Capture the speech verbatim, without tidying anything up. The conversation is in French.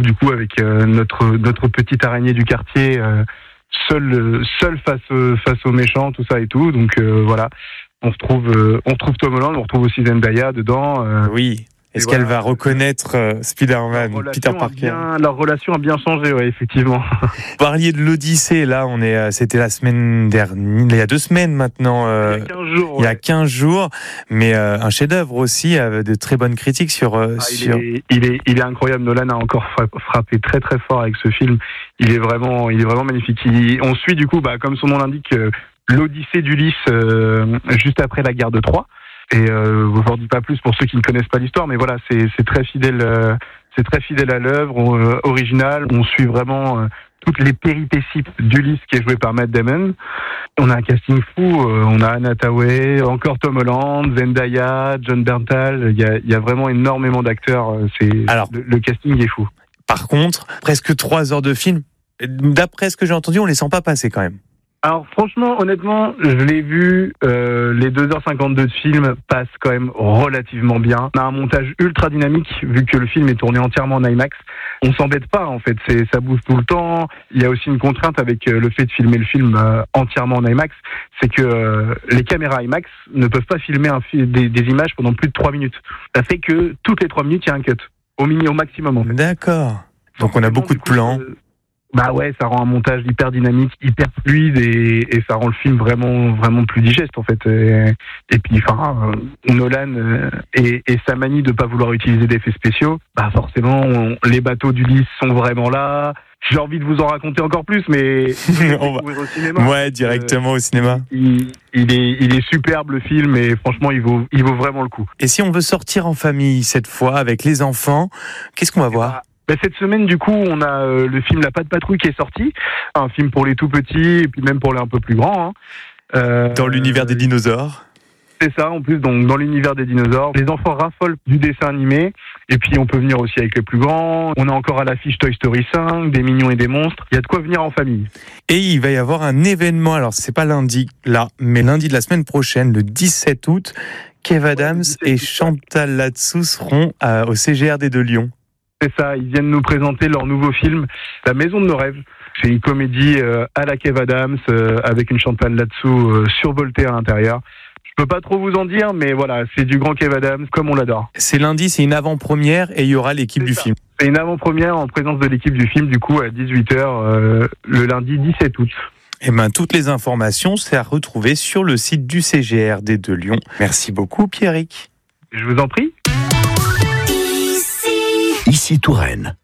retrouve du coup avec euh, notre notre petite araignée du quartier, euh, seule seule face euh, face aux méchants, tout ça et tout. Donc euh, voilà, on retrouve euh, on retrouve Tom Holland, on retrouve aussi Zendaya dedans. Euh, Oui. Est-ce voilà. qu'elle va reconnaître euh, Spider-Man, Peter Parker? Bien, leur relation a bien changé, ouais, effectivement. Vous parliez de l'Odyssée, là, on est, euh, c'était la semaine dernière, il y a deux semaines maintenant. Euh, il y a quinze jours. Ouais. Il y a quinze jours, mais euh, un chef-d'œuvre aussi, avec de très bonnes critiques sur. Euh, ah, il, sur... Est, il est, il est incroyable. Nolan a encore frappé très très fort avec ce film. Il est vraiment, il est vraiment magnifique. Il, on suit du coup, bah, comme son nom l'indique, euh, l'Odyssée d'Ulysse euh, juste après la guerre de Troie. Et euh, je vous en dis pas plus pour ceux qui ne connaissent pas l'histoire, mais voilà, c'est, c'est très fidèle, euh, c'est très fidèle à l'œuvre euh, originale. On suit vraiment euh, toutes les péripéties d'Ulysse qui est joué par Matt Damon. On a un casting fou, euh, on a Anna Thaoué, encore Tom Holland, Zendaya, John Bernthal. Il y a, il y a vraiment énormément d'acteurs. C'est Alors, le, le casting est fou. Par contre, presque trois heures de film. D'après ce que j'ai entendu, on les sent pas passer quand même. Alors franchement, honnêtement, je l'ai vu, euh, les deux heures cinquante-deux de film passent quand même relativement bien. On a un montage ultra dynamique, vu que le film est tourné entièrement en IMAX. On s'embête pas, en fait, c'est, ça bouge tout le temps. Il y a aussi une contrainte avec euh, le fait de filmer le film euh, entièrement en IMAX, c'est que euh, les caméras IMAX ne peuvent pas filmer un fi- des, des images pendant plus de trois minutes. Ça fait que toutes les trois minutes, il y a un cut, au mini, au maximum en fait. D'accord. Donc on a beaucoup de plans. Euh, Bah ouais, ça rend un montage hyper dynamique, hyper fluide et, et ça rend le film vraiment vraiment plus digeste en fait. Et, et puis enfin, euh, Nolan euh, et, et sa manie de pas vouloir utiliser d'effets spéciaux, bah forcément on, les bateaux d'Ulysse sont vraiment là. J'ai envie de vous en raconter encore plus, mais on va... au cinéma. Ouais, directement euh, au cinéma. Il, il est il est superbe le film et franchement il vaut il vaut vraiment le coup. Et si on veut sortir en famille cette fois avec les enfants, qu'est-ce qu'on va voir? Bah, Ben cette semaine, du coup, on a euh, le film La Patte Patrouille qui est sorti, un film pour les tout petits et puis même pour les un peu plus grands. Hein. Euh, dans l'univers des dinosaures. C'est ça, en plus, donc dans l'univers des dinosaures. Les enfants raffolent du dessin animé et puis on peut venir aussi avec les plus grands. On a encore à l'affiche Toy Story cinq, des mignons et des monstres. Il y a de quoi venir en famille. Et il va y avoir un événement, alors c'est pas lundi là, mais lundi de la semaine prochaine, le dix-sept août, Kev Adams ouais, et Chantal Latsou seront euh, au C G R D de Lyon. C'est ça, ils viennent nous présenter leur nouveau film, La Maison de nos rêves. C'est une comédie euh, à la Kev Adams, euh, avec une Chantal Latsou euh, survoltée à l'intérieur. Je peux pas trop vous en dire, mais voilà, c'est du grand Kev Adams, comme on l'adore. C'est lundi, c'est une avant-première et il y aura l'équipe c'est du ça. film. C'est une avant-première en présence de l'équipe du film, du coup, à dix-huit heures, euh, le lundi dix-sept août. Eh ben, toutes les informations, c'est à retrouver sur le site du C G R D de Lyon. Merci beaucoup, Pierrick. Je vous en prie. Ici Touraine.